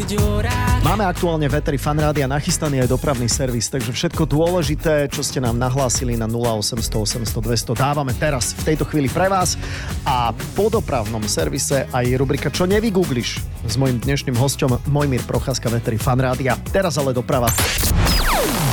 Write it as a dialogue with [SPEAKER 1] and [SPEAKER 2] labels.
[SPEAKER 1] Máme aktuálne v éteri Fanrádia nachystaný aj dopravný servis, takže všetko dôležité, čo ste nám nahlásili na 0800 800 200 dávame teraz v tejto chvíli pre vás. A po dopravnom servise aj rubrika Čo nevygoogliš s mojím dnešným hosťom Mojmír Procházka v éteri Fanrádia. Teraz ale doprava.